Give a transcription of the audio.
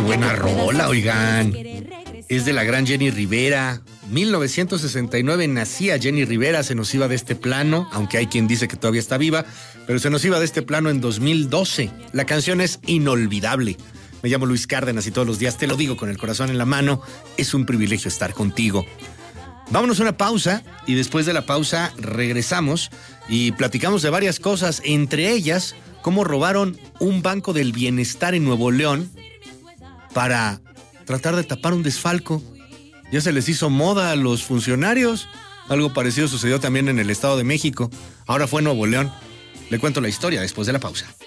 buena rola, oigan. Es de la gran Jenny Rivera. 1969 nacía Jenny Rivera, se nos iba de este plano, aunque hay quien dice que todavía está viva, pero se nos iba de este plano en 2012. La canción es inolvidable. Me llamo Luis Cárdenas y todos los días te lo digo con el corazón en la mano. Es un privilegio estar contigo. Vámonos a una pausa y después de la pausa regresamos y platicamos de varias cosas, entre ellas cómo robaron un banco del bienestar en Nuevo León para tratar de tapar un desfalco. Ya se les hizo moda a los funcionarios. Algo parecido sucedió también en el Estado de México. Ahora fue Nuevo León. Le cuento la historia después de la pausa.